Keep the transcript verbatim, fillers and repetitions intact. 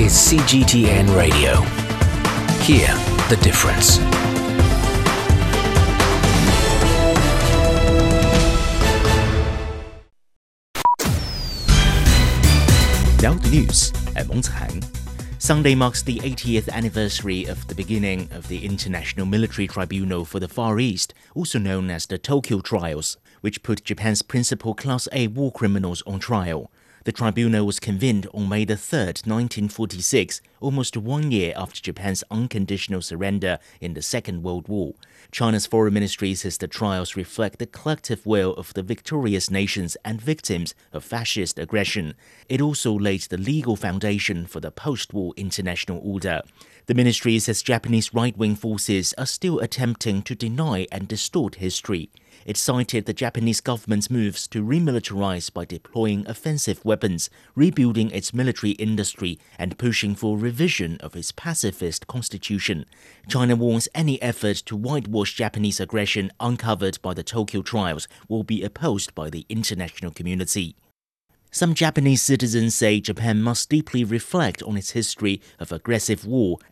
is C G T N Radio. Hear the difference. Now the news at 蒙子涵。Sunday marks the eightieth anniversary of the beginning of the International Military Tribunal for the Far East, also known as the Tokyo Trials, which put Japan's principal Class A war criminals on trial. The tribunal was convened on May the third, nineteen forty-six, almost one year after Japan's unconditional surrender in the Second World War. China's foreign ministry says the trials reflect the collective will of the victorious nations and victims of fascist aggression. It also laid the legal foundation for the post-war international order. The ministry says Japanese right-wing forces are still attempting to deny and distort history. It cited the Japanese government's moves to remilitarize by deploying offensive weapons, rebuilding its military industry, and pushing for revision of its pacifist constitution. China warns any effort to whitewash Japanese aggression uncovered by the Tokyo Trials will be opposed by the international community. Some Japanese citizens say Japan must deeply reflect on its history of aggressive war